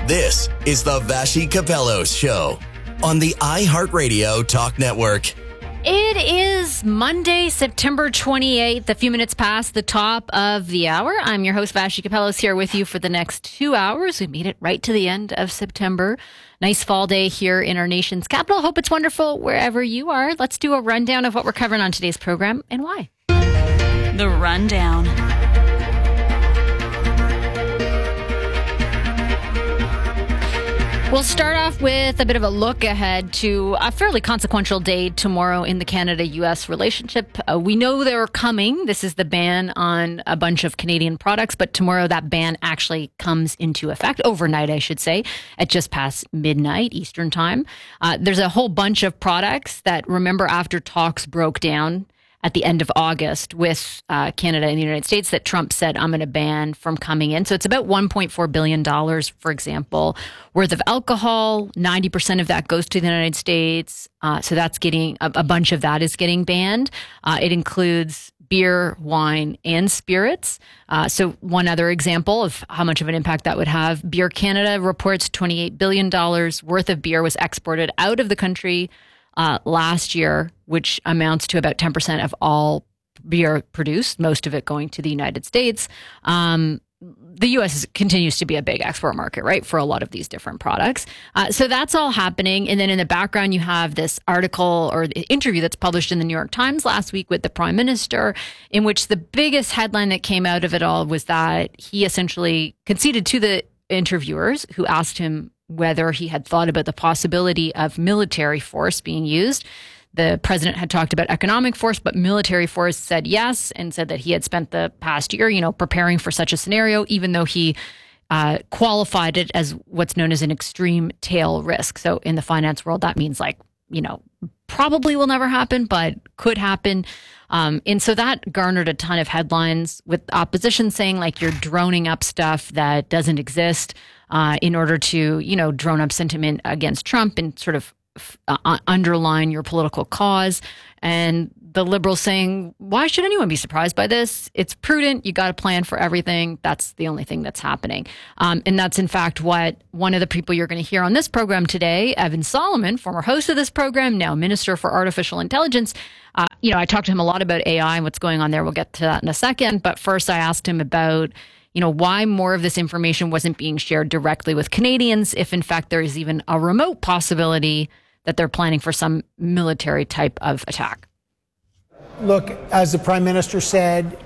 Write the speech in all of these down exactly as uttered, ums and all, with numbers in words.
This is the Vassy Kapelos Show on the iHeartRadio Talk Network. It is Monday, September twenty-eighth, a few minutes past the top of the hour. I'm your host, Vassy Kapelos, here with you for the next two hours. We made it right to the end of September. Nice fall day here in our nation's capital. Hope it's wonderful wherever you are. Let's do a rundown of what we're covering on today's program and why. The Rundown. We'll start off with a bit of a look ahead to a fairly consequential day tomorrow in the Canada-U S relationship. Uh, we know they're coming. This is the ban on a bunch of Canadian products, but tomorrow that ban actually comes into effect, overnight, I should say, at just past midnight Eastern time. Uh, there's a whole bunch of products that, remember, after talks broke down at the end of August with uh, Canada and the United States, that Trump said, I'm going to ban from coming in. So it's about one point four billion dollars, for example, worth of alcohol. ninety percent of that goes to the United States. Uh, so that's getting, a, a bunch of that is getting banned. Uh, it includes beer, wine, and spirits. Uh, so one other example of how much of an impact that would have. Beer Canada reports twenty-eight billion dollars worth of beer was exported out of the country Uh, last year, which amounts to about ten percent of all beer produced, most of it going to the United States. Um, the U S is, continues to be a big export market, right, for a lot of these different products. Uh, so that's all happening. And then in the background, you have this article or the interview that's published in the New York Times last week with the Prime Minister, in which the biggest headline that came out of it all was that he essentially conceded to the interviewers who asked him whether he had thought about the possibility of military force being used. The president had talked about economic force, but military force said yes, and said that he had spent the past year, you know, preparing for such a scenario, even though he uh, qualified it as what's known as an extreme tail risk. So in the finance world, that means like, you know, probably will never happen, but could happen. Um, and so that garnered a ton of headlines, with opposition saying like you're droning up stuff that doesn't exist uh, in order to, you know, drone up sentiment against Trump and sort of uh, underline your political cause. And the Liberals saying, why should anyone be surprised by this? It's prudent. You got a plan for everything. That's the only thing that's happening. Um, and that's, in fact, what one of the people you're going to hear on this program today, Evan Solomon, former host of this program, now Minister for Artificial Intelligence. Uh, you know, I talked to him a lot about A I and what's going on there. We'll get to that in a second. But first, I asked him about, you know, why more of this information wasn't being shared directly with Canadians, if, in fact, there is even a remote possibility that they're planning for some military type of attack. Look, as the Prime Minister said,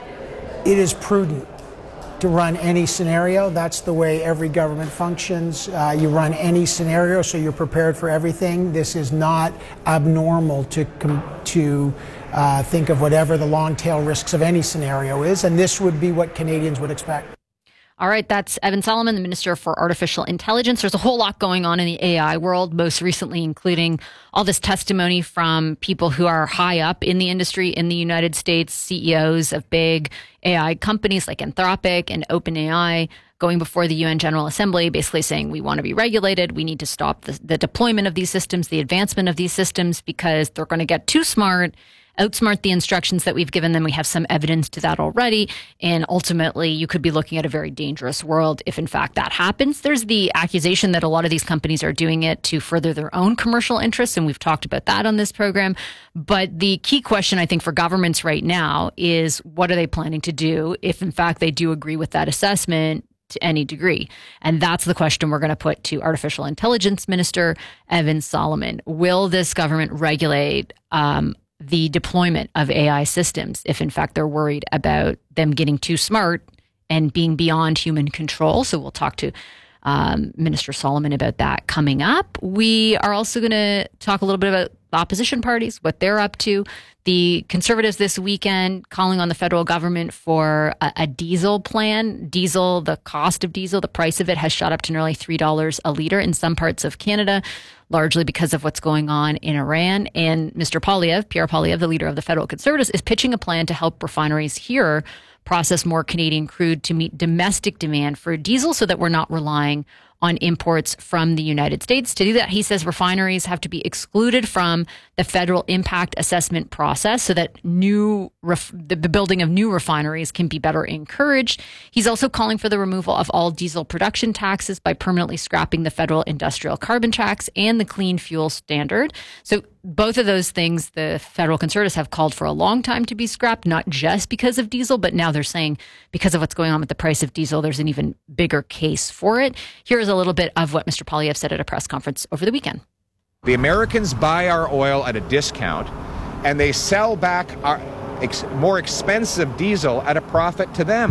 it is prudent to run any scenario. That's the way every government functions. Uh, you run any scenario, so you're prepared for everything. This is not abnormal to com- to uh, think of whatever the long tail risks of any scenario is, and this would be what Canadians would expect. All right, that's Evan Solomon, the Minister for Artificial Intelligence. There's a whole lot going on in the A I world, most recently including all this testimony from people who are high up in the industry in the United States, C E Os of big A I companies like Anthropic and OpenAI, going before the U N General Assembly, basically saying we want to be regulated. We need to stop the, the deployment of these systems, the advancement of these systems, because they're going to get too smart, outsmart the instructions that we've given them. We have some evidence to that already. And ultimately, you could be looking at a very dangerous world if, in fact, that happens. There's the accusation that a lot of these companies are doing it to further their own commercial interests, and we've talked about that on this program. But the key question, I think, for governments right now is, what are they planning to do if, in fact, they do agree with that assessment to any degree? And that's the question we're going to put to Artificial Intelligence Minister Evan Solomon. Will this government regulate um, the deployment of A I systems if, in fact, they're worried about them getting too smart and being beyond human control? So we'll talk to um, Minister Solomon about that coming up. We are also going to talk a little bit about opposition parties, what they're up to. The Conservatives this weekend calling on the federal government for a, a diesel plan. Diesel, the cost of diesel, the price of it has shot up to nearly three dollars a litre in some parts of Canada, largely because of what's going on in Iran. And Mister Poilievre, Pierre Poilievre, the leader of the federal Conservatives, is pitching a plan to help refineries here process more Canadian crude to meet domestic demand for diesel so that we're not relying on imports from the United States. To do that, he says refineries have to be excluded from the federal impact assessment process so that new ref- the building of new refineries can be better encouraged. He's also calling for the removal of all diesel production taxes by permanently scrapping the federal industrial carbon tax and the clean fuel standard. So both of those things the federal Conservatives have called for a long time to be scrapped, not just because of diesel, but now they're saying because of what's going on with the price of diesel, there's an even bigger case for it. Here's a little bit of what Mister Poilievre said at a press conference over the weekend. The Americans buy our oil at a discount, and they sell back our ex- more expensive diesel at a profit to them.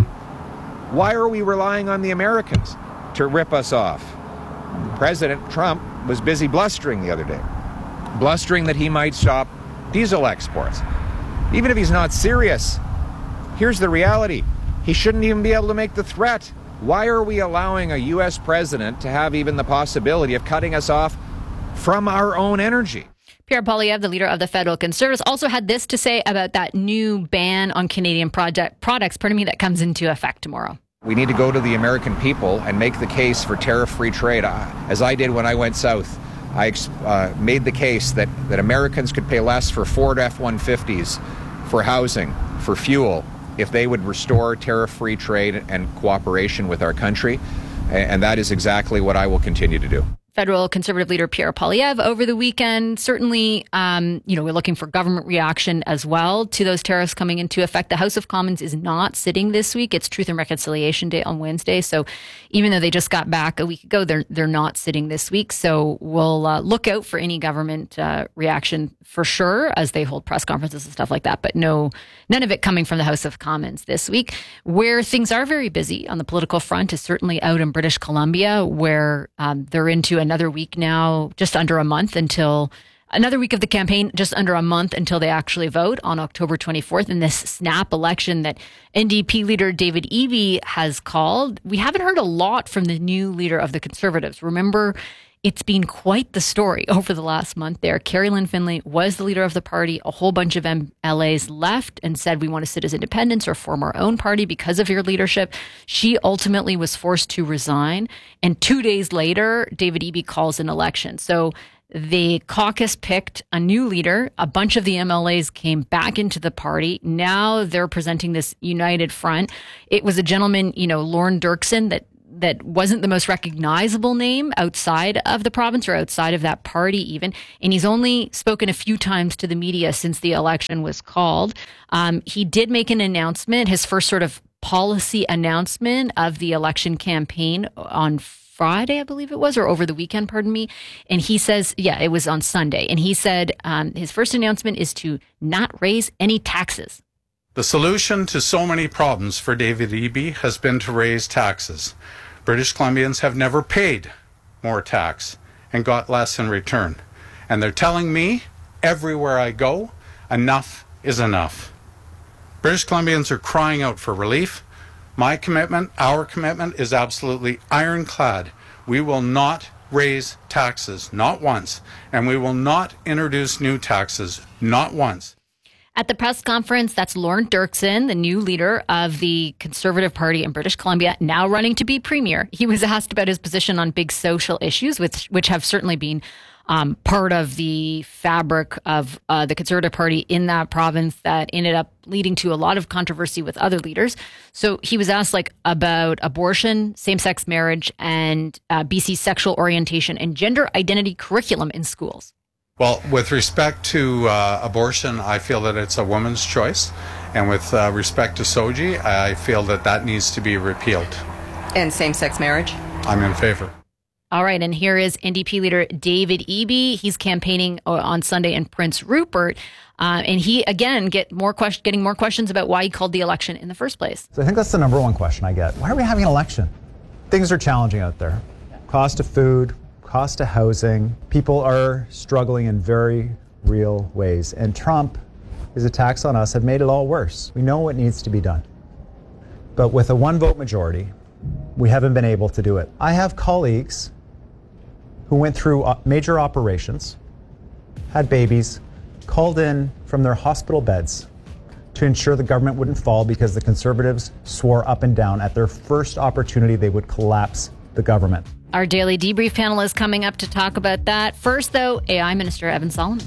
Why are we relying on the Americans to rip us off? President Trump was busy blustering the other day, blustering that he might stop diesel exports. Even if he's not serious, here's the reality. He shouldn't even be able to make the threat. Why are we allowing a U S president to have even the possibility of cutting us off from our own energy? Pierre Poilievre, the leader of the federal Conservatives, also had this to say about that new ban on Canadian product, products, pardon me, that comes into effect tomorrow. We need to go to the American people and make the case for tariff-free trade. As I did when I went south, I uh, made the case that, that Americans could pay less for Ford F one fifties, for housing, for fuel, if they would restore tariff-free trade and cooperation with our country. And that is exactly what I will continue to do. Federal Conservative leader Pierre Poilievre over the weekend. Certainly, um, you know, we're looking for government reaction as well to those tariffs coming into effect. The House of Commons is not sitting this week. It's Truth and Reconciliation Day on Wednesday. So even though they just got back a week ago, they're they're not sitting this week. So we'll uh, look out for any government uh, reaction for sure as they hold press conferences and stuff like that. But no, none of it coming from the House of Commons this week. Where things are very busy on the political front is certainly out in British Columbia, where um, they're into a another week now, just under a month until another week of the campaign, just under a month until they actually vote on October twenty-fourth in this snap election that N D P leader David Eby has called. We haven't heard a lot from the new leader of the Conservatives. Remember, it's been quite the story over the last month there. Carrie Lynn Finlay was the leader of the party. A whole bunch of M L As left and said, we want to sit as independents or form our own party because of your leadership. She ultimately was forced to resign. And two days later, David Eby calls an election. So the caucus picked a new leader. A bunch of the M L As came back into the party. Now they're presenting this united front. It was a gentleman, you know, Lorne Dirksen, that that wasn't the most recognizable name outside of the province or outside of that party even. And he's only spoken a few times to the media since the election was called. Um, he did make an announcement, his first sort of policy announcement of the election campaign on Friday, I believe it was, or over the weekend, pardon me. And he says, yeah, it was on Sunday. And he said um, his first announcement is to not raise any taxes. The solution to so many problems for David Eby has been to raise taxes. British Columbians have never paid more tax and got less in return. And they're telling me, everywhere I go, enough is enough. British Columbians are crying out for relief. My commitment, our commitment, is absolutely ironclad. We will not raise taxes, not once, and we will not introduce new taxes, not once. At the press conference, that's Lorne Dirksen, the new leader of the Conservative Party in British Columbia, now running to be premier. He was asked about his position on big social issues, which, which have certainly been um, part of the fabric of uh, the Conservative Party in that province that ended up leading to a lot of controversy with other leaders. So he was asked like about abortion, same-sex marriage, and uh, B C's sexual orientation and gender identity curriculum in schools. Well, with respect to uh, abortion, I feel that it's a woman's choice. And with uh, respect to S O G I, I feel that that needs to be repealed. And same-sex marriage? I'm in favor. All right, and here is N D P leader David Eby. He's campaigning on Sunday in Prince Rupert. Uh, and he, again, get more question, getting more questions about why he called the election in the first place. So I think that's the number one question I get. Why are we having an election? Things are challenging out there. Cost of food, cost of housing. People are struggling in very real ways. And Trump, his attacks on us have made it all worse. We know what needs to be done. But with a one-vote majority, we haven't been able to do it. I have colleagues who went through major operations, had babies, called in from their hospital beds to ensure the government wouldn't fall because the Conservatives swore up and down at their first opportunity they would collapse the government. Our daily debrief panel is coming up to talk about that. First, though, A I Minister Evan Solomon.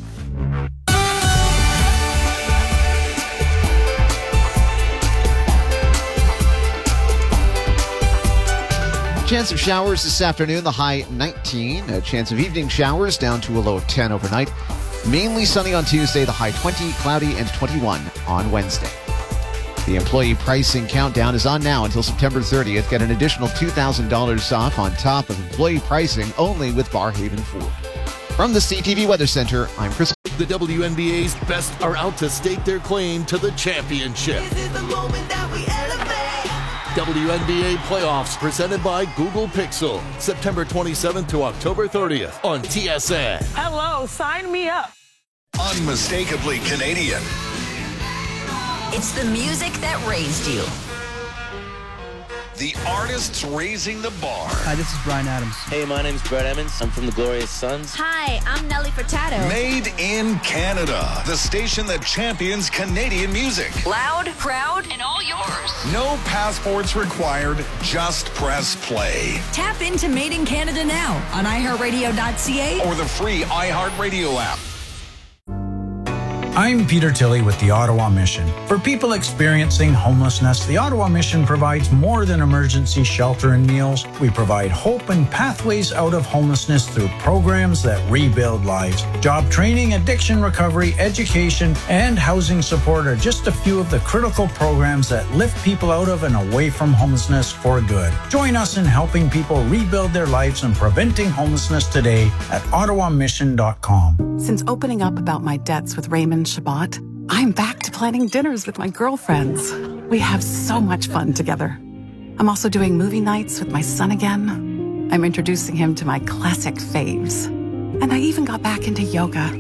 Chance of showers this afternoon, the high nineteen. A chance of evening showers down to a low of ten overnight. Mainly sunny on Tuesday, the high twenty, cloudy, and twenty-one on Wednesday. The employee pricing countdown is on now until September thirtieth. Get an additional two thousand dollars off on top of employee pricing only with Barhaven Ford. From the C T V Weather Center, I'm Chris. The W N B A's best are out to stake their claim to the championship. This is the moment that we elevate. W N B A playoffs presented by Google Pixel. September twenty-seventh to October thirtieth on T S N. Hello, sign me up. Unmistakably Canadian. It's the music that raised you. The artists raising the bar. Hi, this is Bryan Adams. Hey, my name's Brett Emmons. I'm from the Glorious Sons. Hi, I'm Nelly Furtado. Made in Canada. The station that champions Canadian music. Loud, proud, and all yours. No passports required. Just press play. Tap into Made in Canada now on i heart radio dot c a or the free iHeartRadio app. I'm Peter Tilley with the Ottawa Mission. For people experiencing homelessness, the Ottawa Mission provides more than emergency shelter and meals. We provide hope and pathways out of homelessness through programs that rebuild lives. Job training, addiction recovery, education, and housing support are just a few of the critical programs that lift people out of and away from homelessness for good. Join us in helping people rebuild their lives and preventing homelessness today at ottawa mission dot com. Since opening up about my debts with Raymond Shabbat, I'm back to planning dinners with my girlfriends. We have so much fun together. I'm also doing movie nights with my son again. I'm introducing him to my classic faves. And I even got back into yoga.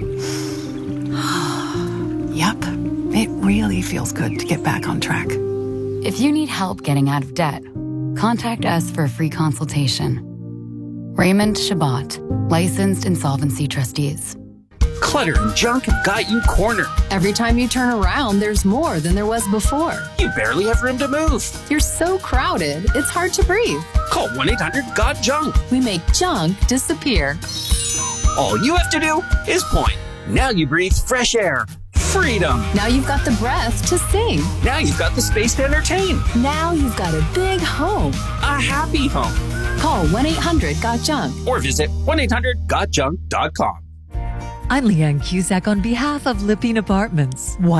Yep, it really feels good to get back on track. If you need help getting out of debt, contact us for a free consultation. Raymond Shabbat, licensed insolvency trustees. Clutter and junk have got you cornered. Every time you turn around, there's more than there was before. You barely have room to move. You're so crowded, it's hard to breathe. Call one eight hundred got junk. We make junk disappear. All you have to do is point. Now you breathe fresh air. Freedom. Now you've got the breath to sing. Now you've got the space to entertain. Now you've got a big home. A happy home. Call one eight hundred got junk. Or visit one eight hundred got junk dot com. I'm Leanne Cusack on behalf of Lipping Apartments.